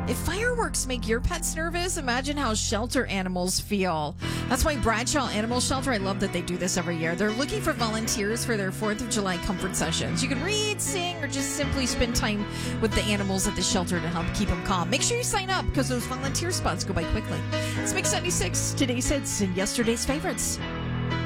If fireworks make your pets nervous, imagine how shelter animals feel. That's why Bradshaw Animal Shelter, I love that they do this every year. They're looking for volunteers for their 4th of July comfort sessions. You can read, sing, or just simply spend time with the animals at the shelter to help keep them calm. Make sure you sign up because those volunteer spots go by quickly. It's Mix 96, today's hits and yesterday's favorites.